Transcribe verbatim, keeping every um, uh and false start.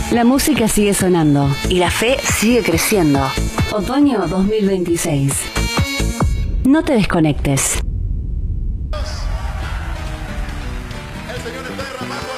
La música sigue sonando y la fe sigue creciendo. Otoño dos mil veintiséis. No te desconectes. El Señor está derramando